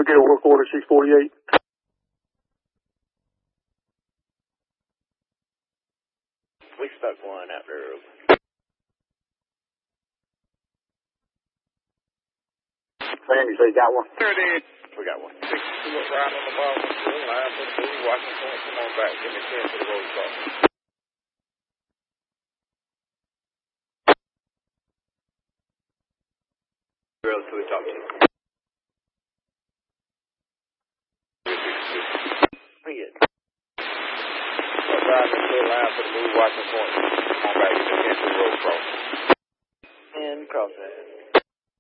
We'll get a work order 648. We stuck one out there. Sandy, so you got one? There it is. We got one. 62 up right on the bottom. Line for the movie. Watching point. Come on back. Give me 10 for the road stop. Who else do we talk to? Pretty good. Driving the clear line for the movie. Watching point. Come on back. Give me 10 for the road cross. And cross that.